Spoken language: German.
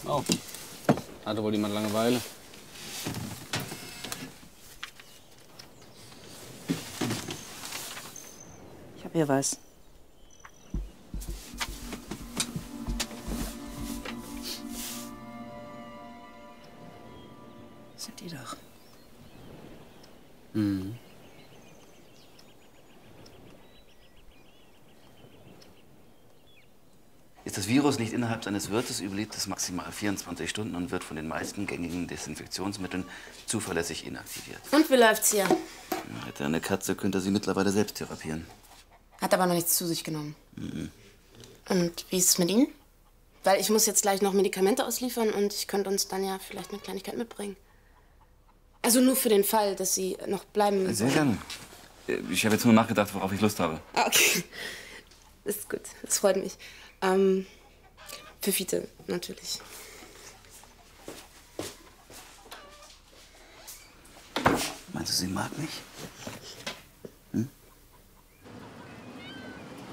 Oh, hatte wohl jemand Langeweile. Ich hab hier was. Seid ihr doch. Mhm. Ist das Virus nicht innerhalb seines Wirtes, überlebt es maximal 24 Stunden und wird von den meisten gängigen Desinfektionsmitteln zuverlässig inaktiviert. Und wie läuft's hier? Hätte er eine Katze, könnte er sie mittlerweile selbst therapieren. Hat aber noch nichts zu sich genommen. Mhm. Und wie ist es mit Ihnen? Weil ich muss jetzt gleich noch Medikamente ausliefern und ich könnte uns dann ja vielleicht eine Kleinigkeit mitbringen. Also nur für den Fall, dass Sie noch bleiben. Sehr gerne. Ich habe jetzt nur nachgedacht, worauf ich Lust habe. Ah, okay. Das ist gut. Das freut mich. Für Fiete, natürlich. Meinst du, sie mag mich?